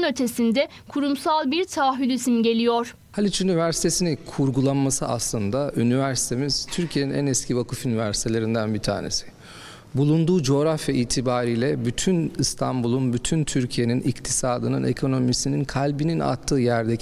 olmanın ötesinde kurumsal bir taahhüdü simgeliyor. Haliç Üniversitesi'nin kurgulanması aslında üniversitemiz Türkiye'nin en eski vakıf üniversitelerinden bir tanesi. Bulunduğu coğrafya itibariyle bütün İstanbul'un, bütün Türkiye'nin iktisadının, ekonomisinin, kalbinin attığı yerdeki